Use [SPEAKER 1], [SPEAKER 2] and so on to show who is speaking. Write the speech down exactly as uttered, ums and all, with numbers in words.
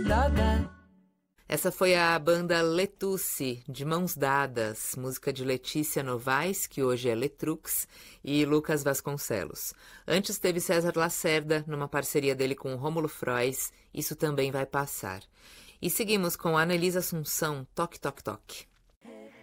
[SPEAKER 1] cilada.
[SPEAKER 2] Essa foi a banda Letusse, de Mãos Dadas, música de Letícia Novaes, que hoje é Letrux, e Lucas Vasconcelos. Antes teve César Lacerda, numa parceria dele com Rômulo Frois, Isso Também Vai Passar. E seguimos com Anelisa Assunção, Toque Toque Toque.